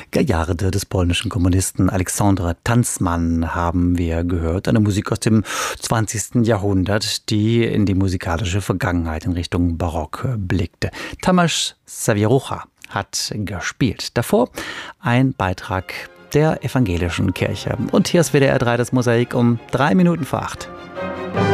Gaillarde des polnischen Komponisten Alexandre Tanzmann haben wir gehört. Eine Musik aus dem 20. Jahrhundert, die in die musikalische Vergangenheit in Richtung Barock blickte. Tamás Szavierucha hat gespielt. Davor ein Beitrag der evangelischen Kirche. Und hier ist WDR 3 das Mosaik um 3 Minuten vor 8.